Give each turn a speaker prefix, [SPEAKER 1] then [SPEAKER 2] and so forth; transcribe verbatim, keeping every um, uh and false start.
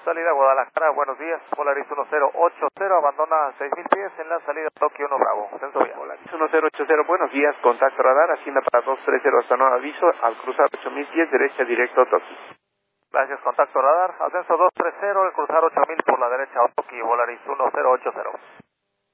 [SPEAKER 1] salida Guadalajara, buenos días, Polaris uno cero ocho cero, abandona seis mil pies en la salida Tokio uno Bravo, ascenso bien.
[SPEAKER 2] Polaris uno cero ocho cero, buenos días, contacto radar, Hacienda para dos tres cero hasta nuevo aviso, al cruzar ocho mil pies, derecha directo a Tokio.
[SPEAKER 1] Gracias, contacto radar, ascenso dos tres cero, el cruzar ocho mil por la derecha a Tokio, Polaris uno cero ocho cero.